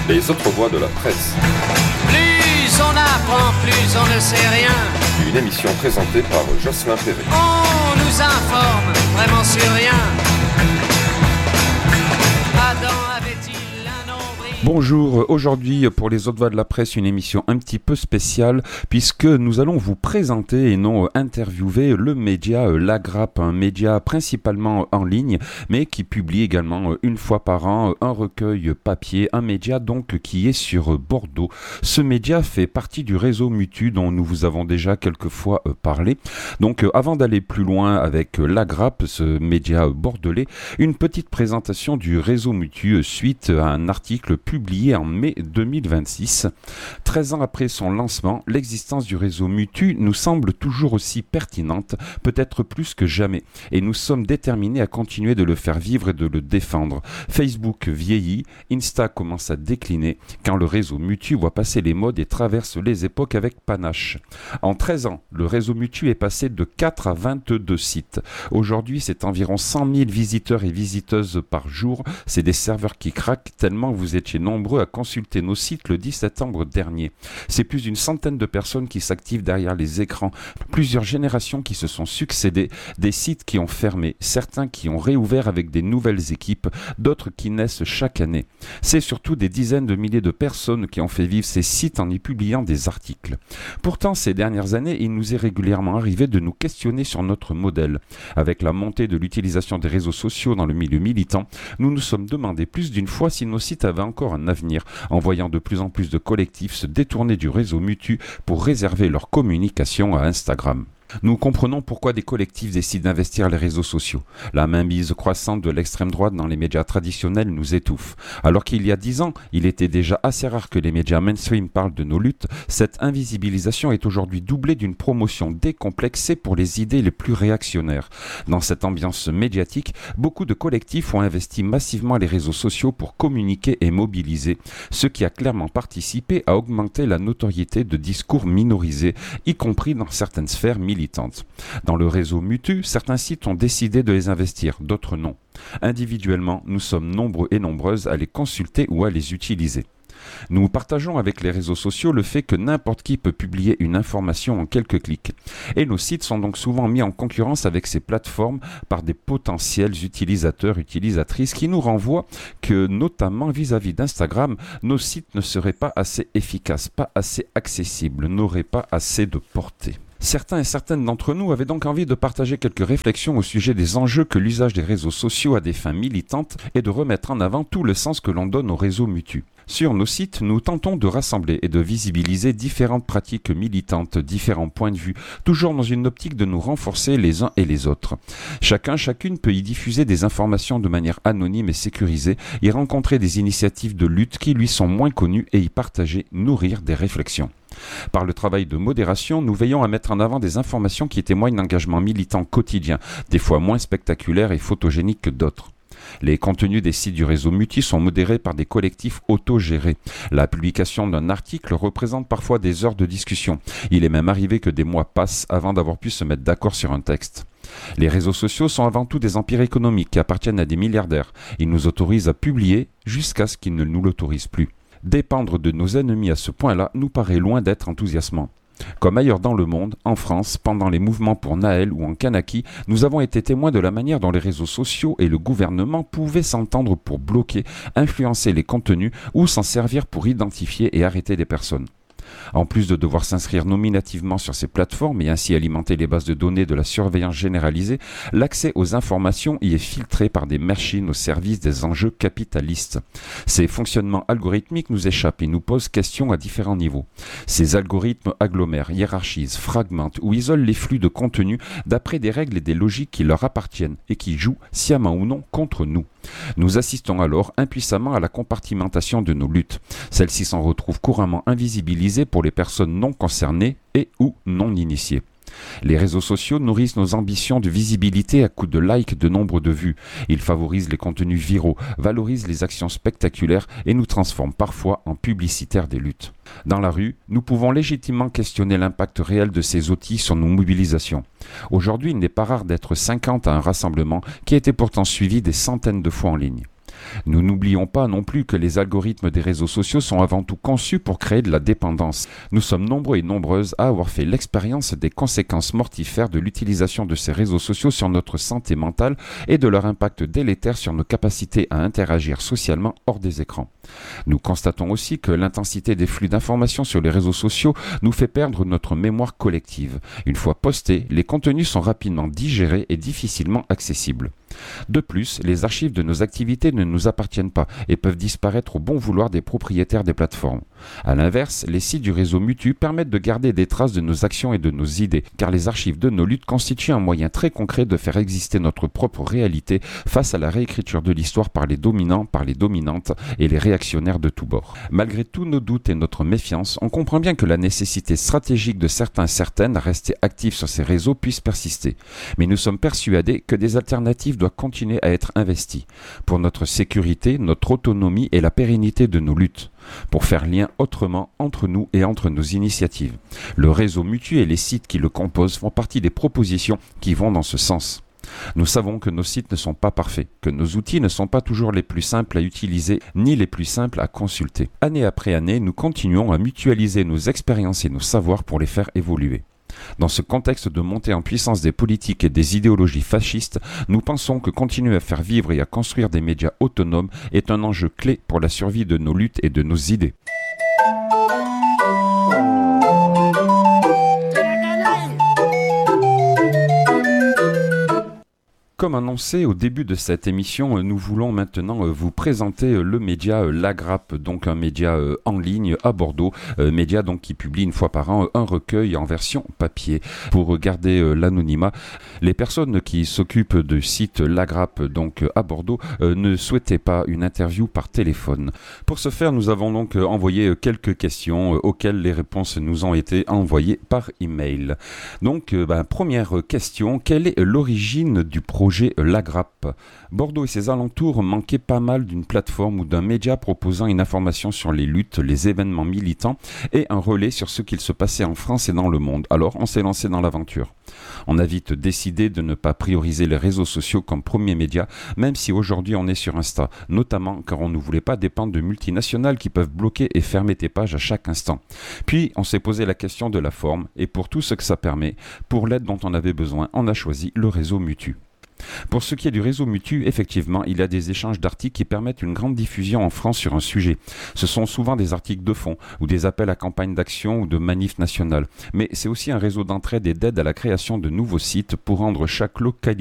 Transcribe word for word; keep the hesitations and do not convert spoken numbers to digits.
Les autres voix de la presse. Plus on apprend, plus on ne sait rien. Une émission présentée par Jocelyn Perret. On nous informe vraiment sur rien. Adam avait-il un nombril? Bonjour, aujourd'hui pour les autres voix de la presse, une émission un petit peu spéciale puisque nous allons vous présenter et non interviewer le média La Grappe, un média principalement en ligne mais qui publie également une fois par an un recueil papier, un média donc qui est sur Bordeaux. Ce média fait partie du réseau Mutu dont nous vous avons déjà quelques fois parlé. Donc avant d'aller plus loin avec La Grappe, ce média bordelais, une petite présentation du réseau Mutu suite à un article publié en mai deux mille vingt-six. treize ans après son lancement, l'existence du réseau Mutu nous semble toujours aussi pertinente, peut-être plus que jamais, et nous sommes déterminés à continuer de le faire vivre et de le défendre. Facebook vieillit, Insta commence à décliner, quand le réseau Mutu voit passer les modes et traverse les époques avec panache. En treize ans, le réseau Mutu est passé de quatre à vingt-deux sites. Aujourd'hui, c'est environ cent mille visiteurs et visiteuses par jour. C'est des serveurs qui craquent tellement vous étiez nombreux à consulter nos sites le dix septembre dernier. C'est plus d'une centaine de personnes qui s'activent derrière les écrans, plusieurs générations qui se sont succédées, des sites qui ont fermé, certains qui ont réouvert avec des nouvelles équipes, d'autres qui naissent chaque année. C'est surtout des dizaines de milliers de personnes qui ont fait vivre ces sites en y publiant des articles. Pourtant, ces dernières années, il nous est régulièrement arrivé de nous questionner sur notre modèle. Avec la montée de l'utilisation des réseaux sociaux dans le milieu militant, nous nous sommes demandé plus d'une fois si nos sites avaient encore un avenir, en voyant de plus en plus de collectifs se détourner du réseau Mutu pour réserver leur communication à Instagram. Nous comprenons pourquoi des collectifs décident d'investir les réseaux sociaux. La mainmise croissante de l'extrême droite dans les médias traditionnels nous étouffe. Alors qu'il y a dix ans, il était déjà assez rare que les médias mainstream parlent de nos luttes, cette invisibilisation est aujourd'hui doublée d'une promotion décomplexée pour les idées les plus réactionnaires. Dans cette ambiance médiatique, beaucoup de collectifs ont investi massivement les réseaux sociaux pour communiquer et mobiliser, ce qui a clairement participé à augmenter la notoriété de discours minorisés, y compris dans certaines sphères militantes. Dans le réseau Mutu, certains sites ont décidé de les investir, d'autres non. Individuellement, nous sommes nombreux et nombreuses à les consulter ou à les utiliser. Nous partageons avec les réseaux sociaux le fait que n'importe qui peut publier une information en quelques clics. Et nos sites sont donc souvent mis en concurrence avec ces plateformes par des potentiels utilisateurs, utilisatrices qui nous renvoient que, notamment vis-à-vis d'Instagram, nos sites ne seraient pas assez efficaces, pas assez accessibles, n'auraient pas assez de portée. Certains et certaines d'entre nous avaient donc envie de partager quelques réflexions au sujet des enjeux que l'usage des réseaux sociaux a des fins militantes et de remettre en avant tout le sens que l'on donne aux réseaux Mutu. Sur nos sites, nous tentons de rassembler et de visibiliser différentes pratiques militantes, différents points de vue, toujours dans une optique de nous renforcer les uns et les autres. Chacun, chacune peut y diffuser des informations de manière anonyme et sécurisée, y rencontrer des initiatives de lutte qui lui sont moins connues et y partager, nourrir des réflexions. Par le travail de modération, nous veillons à mettre en avant des informations qui témoignent d'engagement militant quotidien, des fois moins spectaculaires et photogéniques que d'autres. Les contenus des sites du réseau Mutu sont modérés par des collectifs autogérés. La publication d'un article représente parfois des heures de discussion. Il est même arrivé que des mois passent avant d'avoir pu se mettre d'accord sur un texte. Les réseaux sociaux sont avant tout des empires économiques qui appartiennent à des milliardaires. Ils nous autorisent à publier jusqu'à ce qu'ils ne nous l'autorisent plus. Dépendre de nos ennemis à ce point-là nous paraît loin d'être enthousiasmant. Comme ailleurs dans le monde, en France, pendant les mouvements pour Naël ou en Kanaki, nous avons été témoins de la manière dont les réseaux sociaux et le gouvernement pouvaient s'entendre pour bloquer, influencer les contenus ou s'en servir pour identifier et arrêter des personnes. En plus de devoir s'inscrire nominativement sur ces plateformes et ainsi alimenter les bases de données de la surveillance généralisée, l'accès aux informations y est filtré par des machines au service des enjeux capitalistes. Ces fonctionnements algorithmiques nous échappent et nous posent question à différents niveaux. Ces algorithmes agglomèrent, hiérarchisent, fragmentent ou isolent les flux de contenu d'après des règles et des logiques qui leur appartiennent et qui jouent, sciemment ou non, contre nous. Nous assistons alors impuissamment à la compartimentation de nos luttes. Celles-ci s'en retrouvent couramment invisibilisées pour les personnes non concernées et ou non initiées. Les réseaux sociaux nourrissent nos ambitions de visibilité à coups de likes, de nombre de vues. Ils favorisent les contenus viraux, valorisent les actions spectaculaires et nous transforment parfois en publicitaires des luttes. Dans la rue, nous pouvons légitimement questionner l'impact réel de ces outils sur nos mobilisations. Aujourd'hui, il n'est pas rare d'être cinquante à un rassemblement qui a été pourtant suivi des centaines de fois en ligne. Nous n'oublions pas non plus que les algorithmes des réseaux sociaux sont avant tout conçus pour créer de la dépendance. Nous sommes nombreux et nombreuses à avoir fait l'expérience des conséquences mortifères de l'utilisation de ces réseaux sociaux sur notre santé mentale et de leur impact délétère sur nos capacités à interagir socialement hors des écrans. Nous constatons aussi que l'intensité des flux d'informations sur les réseaux sociaux nous fait perdre notre mémoire collective. Une fois postés, les contenus sont rapidement digérés et difficilement accessibles. De plus, les archives de nos activités ne nous appartiennent pas et peuvent disparaître au bon vouloir des propriétaires des plateformes. A l'inverse, les sites du réseau Mutu permettent de garder des traces de nos actions et de nos idées, car les archives de nos luttes constituent un moyen très concret de faire exister notre propre réalité face à la réécriture de l'histoire par les dominants, par les dominantes et les réactionnaires de tous bords. Malgré tous nos doutes et notre méfiance, on comprend bien que la nécessité stratégique de certains certaines à rester actifs sur ces réseaux puisse persister. Mais nous sommes persuadés que des alternatives doivent continuer à être investies pour notre sécurité, notre autonomie et la pérennité de nos luttes, pour faire lien autrement entre nous et entre nos initiatives. Le réseau Mutu et les sites qui le composent font partie des propositions qui vont dans ce sens. Nous savons que nos sites ne sont pas parfaits, que nos outils ne sont pas toujours les plus simples à utiliser, ni les plus simples à consulter. Année après année, nous continuons à mutualiser nos expériences et nos savoirs pour les faire évoluer. Dans ce contexte de montée en puissance des politiques et des idéologies fascistes, nous pensons que continuer à faire vivre et à construire des médias autonomes est un enjeu clé pour la survie de nos luttes et de nos idées. Comme annoncé au début de cette émission, nous voulons maintenant vous présenter le média La Grappe, donc un média en ligne à Bordeaux, média donc qui publie une fois par an un recueil en version papier. Pour garder l'anonymat, les personnes qui s'occupent du site La Grappe donc à Bordeaux ne souhaitaient pas une interview par téléphone. Pour ce faire, nous avons donc envoyé quelques questions auxquelles les réponses nous ont été envoyées par email. Donc, bah, première question, quelle est l'origine du projet La Grappe? Bordeaux et ses alentours manquaient pas mal d'une plateforme ou d'un média proposant une information sur les luttes, les événements militants et un relais sur ce qu'il se passait en France et dans le monde. Alors on s'est lancé dans l'aventure. On a vite décidé de ne pas prioriser les réseaux sociaux comme premier média, même si aujourd'hui on est sur Insta, notamment car on ne voulait pas dépendre de multinationales qui peuvent bloquer et fermer tes pages à chaque instant. Puis on s'est posé la question de la forme et pour tout ce que ça permet, pour l'aide dont on avait besoin, on a choisi le réseau Mutu. Pour ce qui est du réseau Mutu, effectivement, il y a des échanges d'articles qui permettent une grande diffusion en France sur un sujet. Ce sont souvent des articles de fond ou des appels à campagne d'action ou de manifs nationales. Mais c'est aussi un réseau d'entraide et d'aide à la création de nouveaux sites pour rendre chaque localité